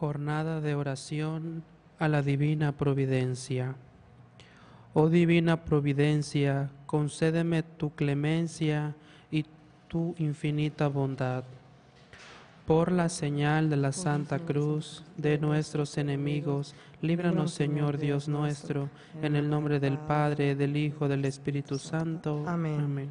Jornada de oración a la Divina Providencia. Oh Divina Providencia, concédeme tu clemencia y tu infinita bondad. Por la señal de la Santa Cruz de nuestros enemigos, líbranos, Señor Dios nuestro, en el nombre del Padre, del Hijo, del Espíritu Santo. Amén.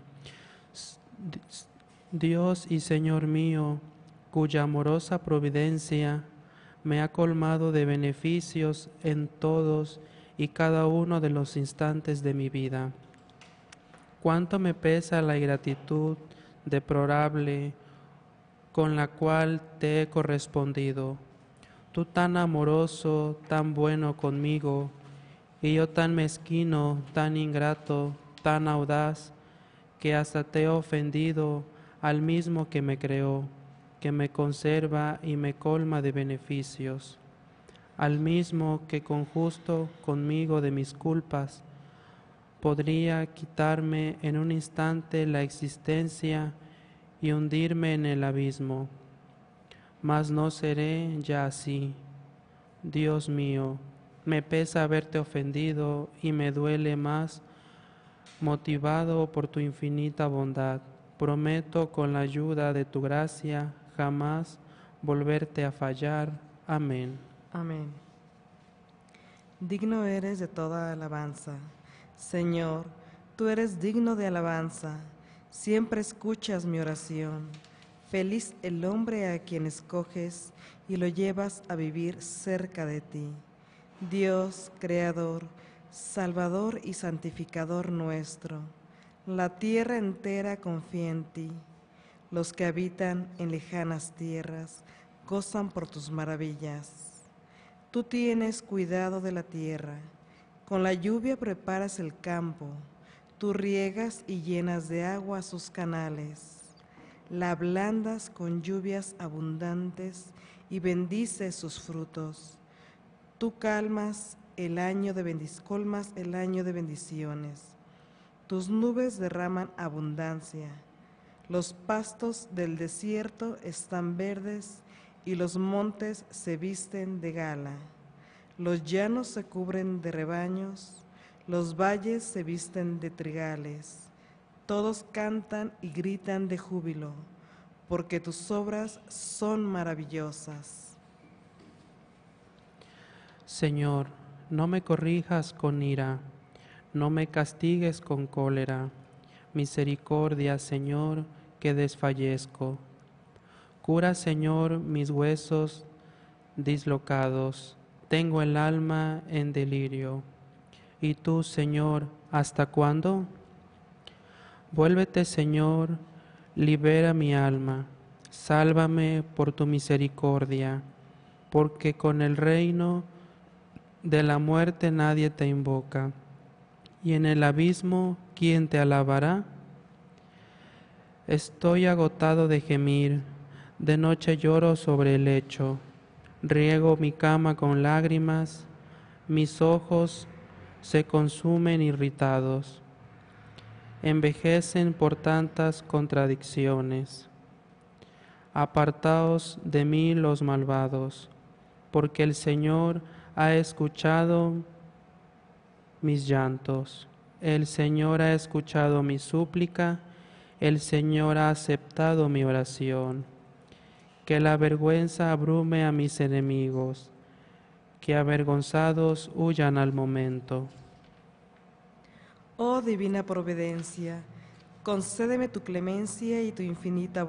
Dios y Señor mío, cuya amorosa providencia me ha colmado de beneficios en todos y cada uno de los instantes de mi vida. Cuánto me pesa la ingratitud deplorable con la cual te he correspondido. Tú tan amoroso, tan bueno conmigo, y yo tan mezquino, tan ingrato, tan audaz, que hasta te he ofendido al mismo que me creó, que me conserva y me colma de beneficios, al mismo que con justo conmigo de mis culpas podría quitarme en un instante la existencia y hundirme en el abismo. Mas no seré ya así. Dios mío, me pesa haberte ofendido y me duele más motivado por tu infinita bondad. Prometo con la ayuda de tu gracia jamás volverte a fallar. Amén. Amén. Digno eres de toda alabanza. Señor, tú eres digno de alabanza. Siempre escuchas mi oración. Feliz el hombre a quien escoges y lo llevas a vivir cerca de ti. Dios, Creador, Salvador y Santificador nuestro, la tierra entera confía en ti. Los que habitan en lejanas tierras gozan por tus maravillas. Tú tienes cuidado de la tierra, con la lluvia preparas el campo, tú riegas y llenas de agua sus canales. La ablandas con lluvias abundantes y bendices sus frutos. Tú colmas el año de bendiciones. Tus nubes derraman abundancia. Los pastos del desierto están verdes y los montes se visten de gala. Los llanos se cubren de rebaños, los valles se visten de trigales. Todos cantan y gritan de júbilo, porque tus obras son maravillosas. Señor, no me corrijas con ira, no me castigues con cólera. Misericordia, Señor, que desfallezco. Cura, Señor, mis huesos dislocados. Tengo el alma en delirio. ¿Y tú, Señor, hasta cuándo? Vuélvete, Señor, libera mi alma. Sálvame por tu misericordia, porque con el reino de la muerte nadie te invoca. Y en el abismo, ¿quién te alabará? Estoy agotado de gemir, de noche lloro sobre el lecho, riego mi cama con lágrimas, mis ojos se consumen irritados, envejecen por tantas contradicciones. Apartaos de mí los malvados, porque el Señor ha escuchado mis llantos, el Señor ha escuchado mi súplica, el Señor ha aceptado mi oración. Que la vergüenza abrume a mis enemigos, que avergonzados huyan al momento. Oh divina providencia, concédeme tu clemencia y tu infinita